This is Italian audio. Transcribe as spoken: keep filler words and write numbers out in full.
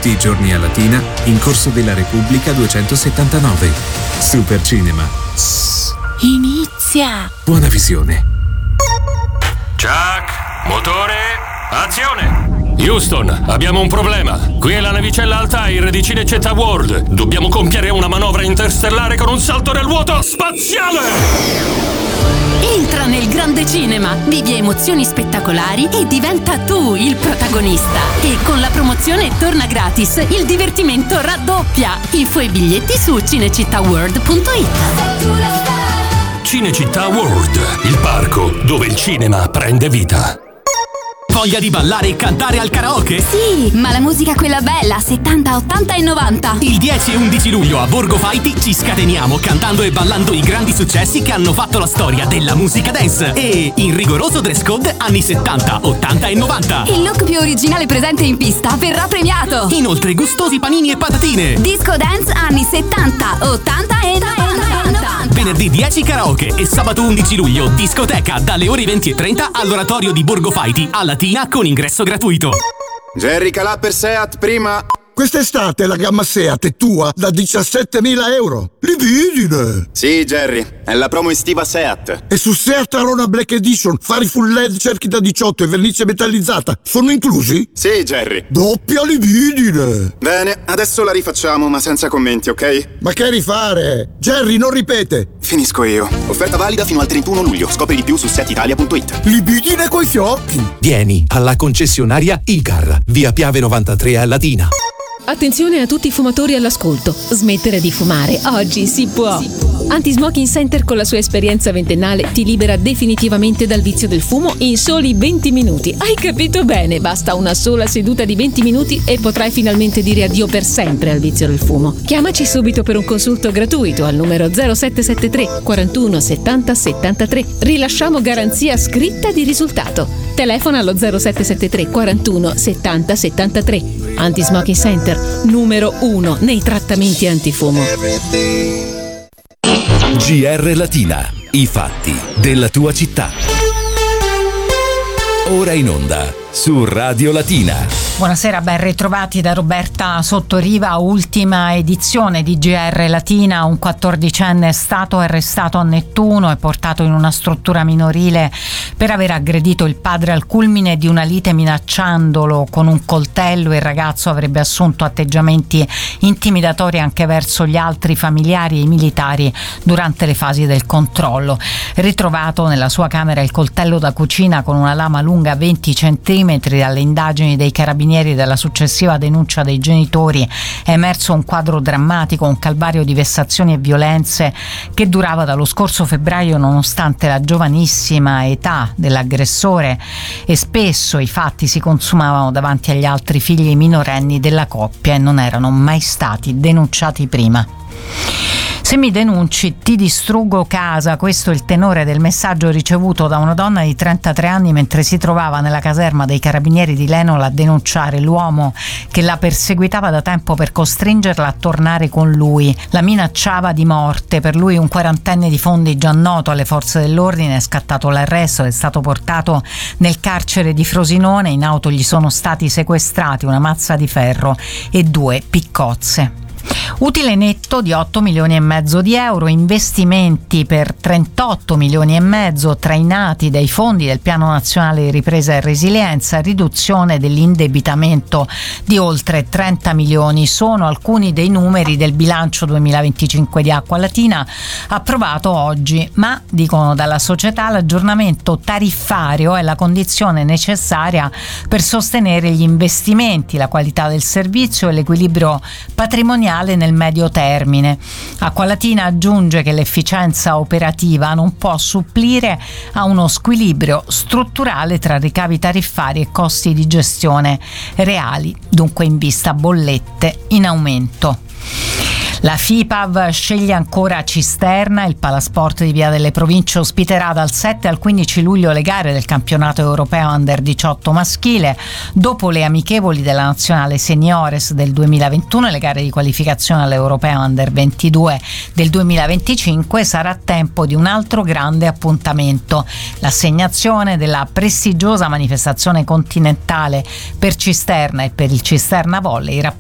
Tutti i giorni a Latina, in Corso della Repubblica duecentosettantanove. Super Cinema. Inizia! Buona visione. Chuck, motore, azione! Houston, abbiamo un problema. Qui è la navicella Altair di Cinecittà World. Dobbiamo compiere una manovra interstellare con un salto nel vuoto spaziale! Entra nel grande cinema, vivi emozioni spettacolari e diventa tu il protagonista. E con la promozione torna gratis, il divertimento raddoppia. Info e biglietti su cinecittàworld punto it. Cinecittà World, il parco dove il cinema prende vita. Voglia di ballare e cantare al karaoke? Sì, ma la musica quella bella, settanta, ottanta e novanta. Il dieci e undici luglio a Borgo Fighty ci scateniamo cantando e ballando i grandi successi che hanno fatto la storia della musica dance. E in rigoroso dress code anni settanta, ottanta e novanta. Il look più originale presente in pista verrà premiato. Inoltre gustosi panini e patatine. Disco dance anni settanta, ottanta e novanta. Venerdì dieci karaoke e sabato undici luglio discoteca dalle ore venti e trenta all'oratorio di Borgo Fighty a Latina con ingresso gratuito. Jerry calà per Seat prima. Quest'estate la gamma Seat è tua da diciassettemila euro. Libidine! Sì, Jerry, è la promo estiva Seat. E su Seat Arona Black Edition, fari full L E D, cerchi da diciotto e vernice metallizzata sono inclusi? Sì, Jerry. Doppia libidine! Bene, adesso la rifacciamo, ma senza commenti, ok? Ma che rifare? Jerry, non ripete! Finisco io. Offerta valida fino al trentuno luglio. Scopri di più su set italia punto it. Libidine coi fiocchi! Vieni alla concessionaria Icar, via Piave novantatré a Latina. Attenzione a tutti i fumatori all'ascolto. Smettere di fumare oggi si può. Anti-Smoking Center con la sua esperienza ventennale ti libera definitivamente dal vizio del fumo in soli venti minuti. Hai capito bene? Basta una sola seduta di venti minuti e potrai finalmente dire addio per sempre al vizio del fumo. Chiamaci subito per un consulto gratuito al numero zero sette sette tre quarantuno settanta settantatré. Rilasciamo garanzia scritta di risultato. Telefona allo zero sette sette tre quarantuno settanta settantatré. Anti-Smoking Center, numero uno nei trattamenti antifumo. G R Latina, i fatti della tua città. Ora in onda su Radio Latina. Buonasera, ben ritrovati da Roberta Sottoriva. Ultima edizione di G R Latina. Un quattordicenne è stato arrestato a Nettuno e portato in una struttura minorile per aver aggredito il padre al culmine di una lite minacciandolo con un coltello. Il ragazzo avrebbe assunto atteggiamenti intimidatori anche verso gli altri familiari e i militari durante le fasi del controllo. Ritrovato nella sua camera il coltello da cucina con una lama lunga venti centimetri, dalle indagini dei carabinieri della successiva denuncia dei genitori è emerso un quadro drammatico, un calvario di vessazioni e violenze che durava dallo scorso febbraio nonostante la giovanissima età dell'aggressore, e spesso i fatti si consumavano davanti agli altri figli minorenni della coppia e non erano mai stati denunciati prima. Se mi denunci ti distruggo casa, questo è il tenore del messaggio ricevuto da una donna di trentatré anni mentre si trovava nella caserma dei carabinieri di Lenola a denunciare l'uomo che la perseguitava da tempo per costringerla a tornare con lui. La minacciava di morte. Per lui, un quarantenne di Fondi già noto alle forze dell'ordine, è scattato l'arresto, è stato portato nel carcere di Frosinone. In auto gli sono stati sequestrati una mazza di ferro e due piccozze. Utile netto di otto milioni e mezzo di euro, investimenti per trentotto milioni e mezzo trainati dai fondi del Piano Nazionale di Ripresa e Resilienza, riduzione dell'indebitamento di oltre trenta milioni. Sono alcuni dei numeri del bilancio duemilaventicinque di Acqua Latina approvato oggi, ma dicono dalla società l'aggiornamento tariffario è la condizione necessaria per sostenere gli investimenti, la qualità del servizio e l'equilibrio patrimoniale nel medio termine. Acqua Latina aggiunge che l'efficienza operativa non può supplire a uno squilibrio strutturale tra ricavi tariffari e costi di gestione reali, dunque in vista bollette in aumento. La FIPAV sceglie ancora Cisterna. Il Palasport di Via delle Province ospiterà dal sette al quindici luglio le gare del campionato europeo under diciotto maschile. Dopo le amichevoli della nazionale seniores del duemilaventuno e le gare di qualificazione all'europeo under ventidue del duemilaventicinque, sarà tempo di un altro grande appuntamento: l'assegnazione della prestigiosa manifestazione continentale per Cisterna e per il Cisterna Volley,